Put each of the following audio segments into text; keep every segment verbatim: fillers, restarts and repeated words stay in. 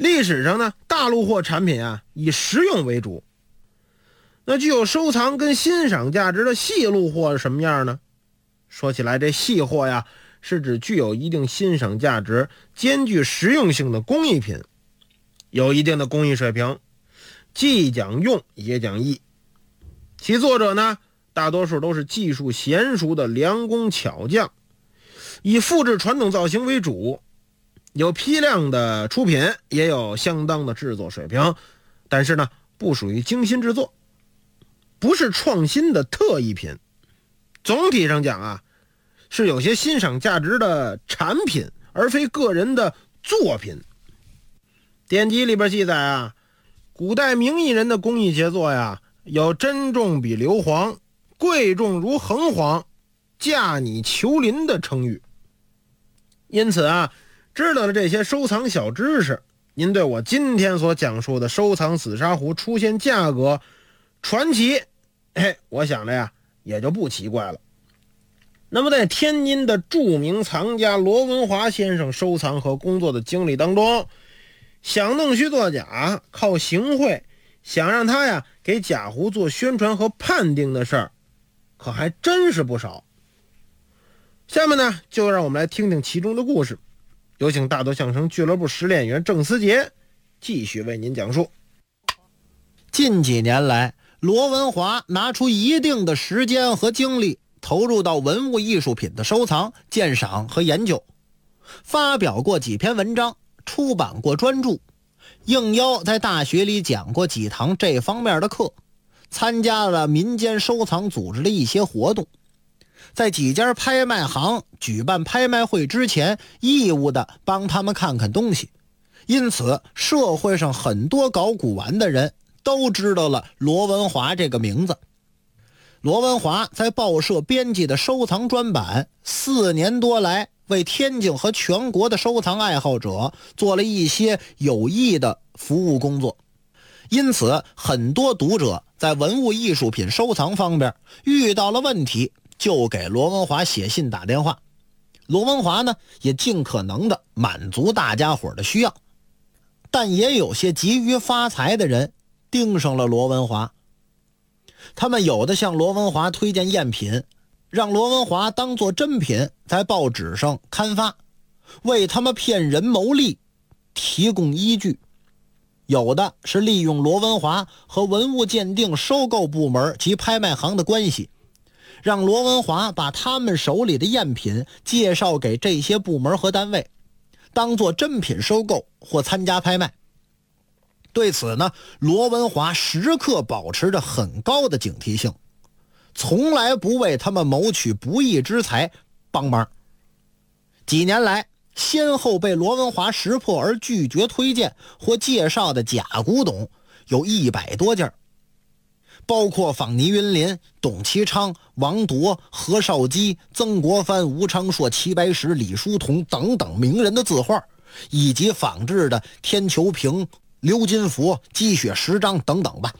历史上呢，大陆货产品啊以实用为主。那具有收藏跟欣赏价值的细路货是什么样呢？说起来，这细货呀是指具有一定欣赏价值、兼具实用性的工艺品，有一定的工艺水平，既讲用也讲艺。其作者呢，大多数都是技术娴熟的良工巧匠，以复制传统造型为主，有批量的出品，也有相当的制作水平，但是呢，不属于精心制作，不是创新的特异品。总体上讲啊，是有些欣赏价值的产品，而非个人的作品。典籍里边记载啊，古代名艺人的工艺杰作呀，有珍重比硫磺、贵重如衡黄、价拟求林的称誉。因此啊，知道了这些收藏小知识，您对我今天所讲述的收藏紫砂壶出现价格传奇，哎，我想着呀也就不奇怪了。那么在天津的著名藏家罗文华先生收藏和工作的经历当中，想弄虚作假，靠行贿，想让他呀给假壶做宣传和判定的事儿，可还真是不少。下面呢，就让我们来听听其中的故事。有请大多相声俱乐部实练员郑思杰继续为您讲述。 近几年来，罗文华拿出一定的时间和精力，投入到文物艺术品的收藏、鉴赏和研究，发表过几篇文章，出版过专著，应邀在大学里讲过几堂这方面的课，参加了民间收藏组织的一些活动，在几家拍卖行举办拍卖会之前，义务的帮他们看看东西。因此，社会上很多搞古玩的人都知道了罗文华这个名字。罗文华在报社编辑的收藏专版，四年多来为天津和全国的收藏爱好者做了一些有益的服务工作。因此，很多读者在文物艺术品收藏方面遇到了问题，就给罗文华写信打电话。罗文华呢，也尽可能的满足大家伙的需要。但也有些急于发财的人盯上了罗文华，他们有的向罗文华推荐赝品，让罗文华当作真品在报纸上刊发，为他们骗人牟利提供依据。有的是利用罗文华和文物鉴定收购部门及拍卖行的关系，让罗文华把他们手里的赝品介绍给这些部门和单位，当作真品收购或参加拍卖。对此呢，罗文华时刻保持着很高的警惕性，从来不为他们谋取不义之财帮忙。几年来，先后被罗文华识破而拒绝推荐或介绍的假古董有一百多件，包括仿倪云林、董其昌、王铎、何绍基、曾国藩、吴昌硕、齐白石、李叔同等等名人的字画，以及仿制的天球瓶、鎏金佛、积雪十章等等吧。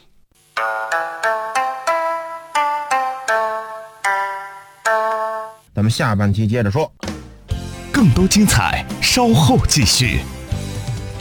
咱们下半期接着说， 更多精彩稍后继续。